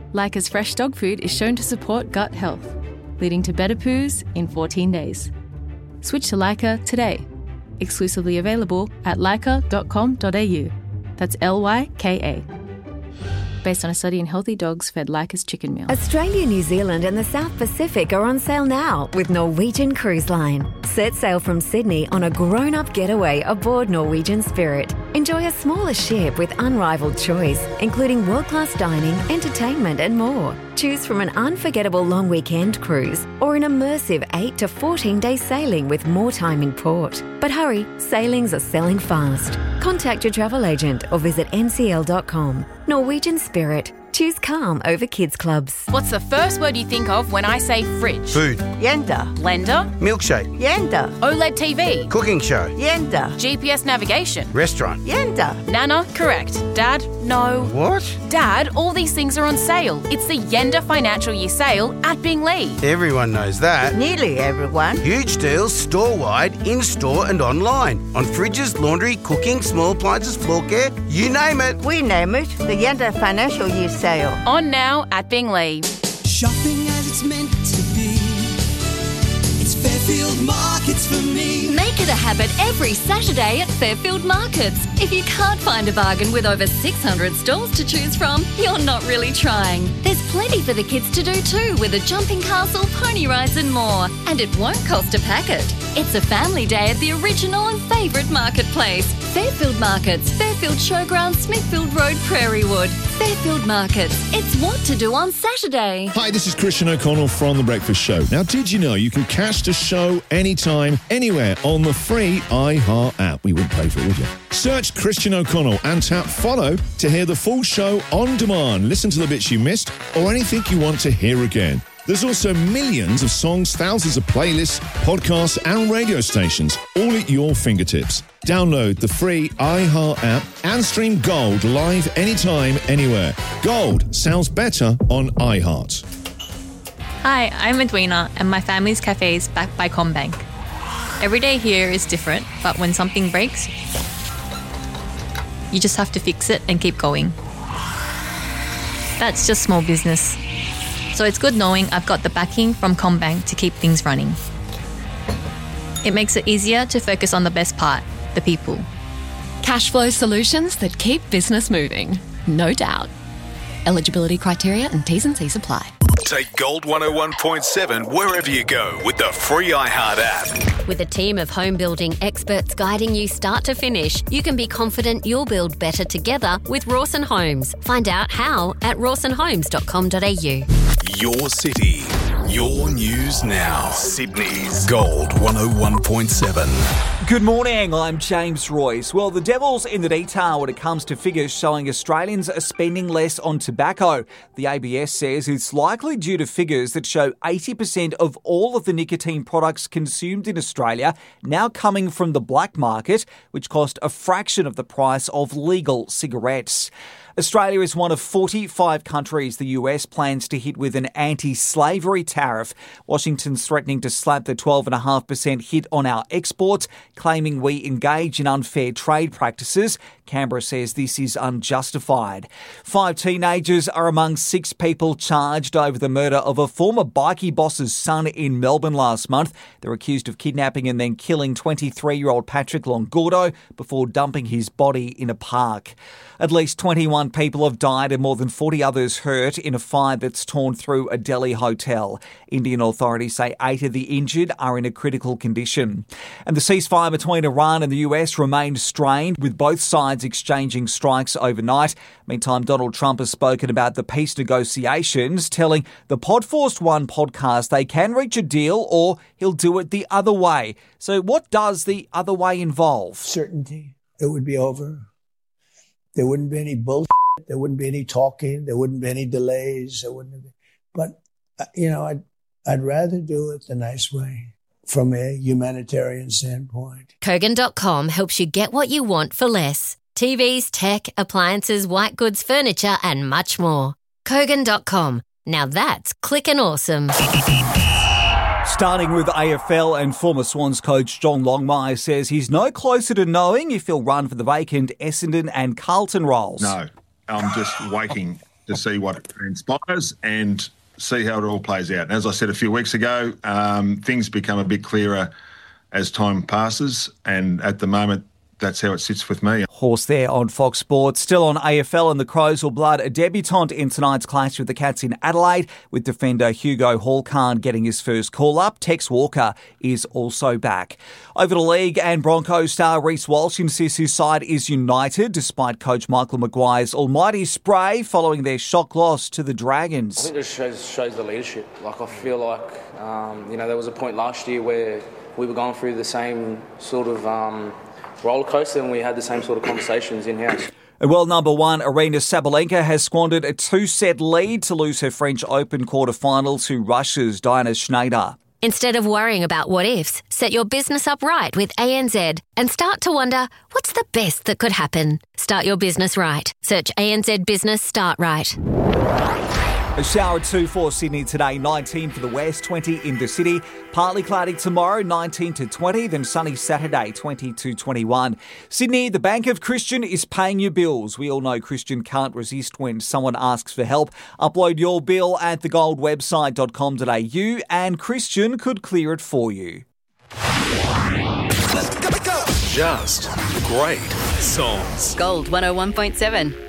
Leica's fresh dog food is shown to support gut health, leading to better poos in 14 days. Switch to Leica today. Exclusively available at leica.com.au. That's Lyka. Based on a study in healthy dogs fed Leica's chicken meal. Australia, New Zealand and the South Pacific are on sale now with Norwegian Cruise Line. Set sail from Sydney on a grown-up getaway aboard Norwegian Spirit. Enjoy a smaller ship with unrivaled choice, including world-class dining, entertainment and more. Choose from an unforgettable long weekend cruise or an immersive 8 to 14-day sailing with more time in port. But hurry, sailings are selling fast. Contact your travel agent or visit ncl.com. Norwegian Spirit. Choose calm over kids clubs. What's the first word you think of when I say fridge? Food. Yenda. Blender? Milkshake. Yenda. OLED TV? Cooking show. Yenda. GPS navigation? Restaurant. Yenda. Nana? Correct. Dad? No. What? Dad, all these things are on sale. It's the Yenda Financial Year Sale at Binglee. Everyone knows that. Nearly everyone. Huge deals store-wide, in-store and online. On fridges, laundry, cooking, small appliances, floor care, you name it. We name it the Yenda Financial Year Sale. On now at Binglee. Shopping as it's meant to be. It's Fairfield Markets for me. Make it a habit every Saturday at Fairfield Markets. If you can't find a bargain with over 600 stalls to choose from, you're not really trying. There's plenty for the kids to do too, with a jumping castle, pony rides and more. And it won't cost a packet. It's a family day at the original and favourite marketplace. Fairfield Markets, Fairfield Showground, Smithfield Road, Prairie Wood. Fairfield Markets. It's what to do on Saturday. Hi, this is Christian O'Connell from The Breakfast Show. Now, did you know you can catch the show anytime, anywhere on the free iHeart app? We wouldn't pay for it, would you? Search Christian O'Connell and tap follow to hear the full show on demand. Listen to the bits you missed or anything you want to hear again. There's also millions of songs, thousands of playlists, podcasts and radio stations, all at your fingertips. Download the free iHeart app and stream Gold live anytime, anywhere. Gold sounds better on iHeart. Hi, I'm Edwina and my family's cafe is backed by CommBank. Every day here is different, but when something breaks, you just have to fix it and keep going. That's just small business. So it's good knowing I've got the backing from CommBank to keep things running. It makes it easier to focus on the best part, the people. Cash flow solutions that keep business moving, no doubt. Eligibility criteria and T's and C's apply. Take Gold 101.7 wherever you go with the free iHeart app. With a team of home building experts guiding you start to finish, you can be confident you'll build better together with Rawson Homes. Find out how at rawsonhomes.com.au. Your city, your news now. Sydney's Gold 101.7. Good morning, I'm James Royce. Well, the devil's in the detail when it comes to figures showing Australians are spending less on tobacco. The ABS says it's likely due to figures that show 80% of all of the nicotine products consumed in Australia now coming from the black market, which cost a fraction of the price of legal cigarettes. Australia is one of 45 countries the US plans to hit with an anti-slavery tariff. Washington's threatening to slap the 12.5% hit on our exports, claiming we engage in unfair trade practices. Canberra says this is unjustified. 5 teenagers are among 6 people charged over the murder of a former bikie boss's son in Melbourne last month. They're accused of kidnapping and then killing 23-year-old Patrick Longordo before dumping his body in a park. At least 21 people have died and more than 40 others hurt in a fire that's torn through a Delhi hotel. Indian authorities say 8 of the injured are in a critical condition. And the ceasefire between Iran and the US remained strained, with both sides exchanging strikes overnight. Meantime, Donald Trump has spoken about the peace negotiations, telling the Podforced One podcast they can reach a deal or he'll do it the other way. So what does the other way involve? Certainty. It would be over. There wouldn't be any bullshit. There wouldn't be any talking. There wouldn't be any delays. There wouldn't be. But, I'd rather do it the nice way from a humanitarian standpoint. Kogan.com helps you get what you want for less. TVs, tech, appliances, white goods, furniture, and much more. Kogan.com. Now that's clickin' awesome. Starting with AFL and former Swans coach John Longmire says he's no closer to knowing if he'll run for the vacant Essendon and Carlton roles. No, I'm just waiting to see what transpires and see how it all plays out. And as I said a few weeks ago, things become a bit clearer as time passes, and at the moment, that's how it sits with me. Horse there on Fox Sports. Still on AFL, and the Crows will blood a debutant in tonight's clash with the Cats in Adelaide, with defender Hugo Hallcarn getting his first call-up. Tex Walker is also back. Over to league, and Broncos star Reece Walsh insists his side is united despite coach Michael Maguire's almighty spray following their shock loss to the Dragons. I think it just shows the leadership. I feel like, there was a point last year where we were going through the same sort of roller coaster, and we had the same sort of conversations in-house. World number one, Aryna Sabalenka has squandered a 2-set lead to lose her French Open quarterfinal to Russia's Diana Schneider. Instead of worrying about what ifs, set your business up right with ANZ and start to wonder, what's the best that could happen? Start your business right. Search ANZ Business Start Right. A shower at 2 for Sydney today, 19 for the west, 20 in the city. Partly cloudy tomorrow, 19 to 20, then sunny Saturday, 20 to 21. Sydney, the Bank of Christian is paying your bills. We all know Christian can't resist when someone asks for help. Upload your bill at thegoldwebsite.com.au and Christian could clear it for you. Just great songs. Gold 101.7.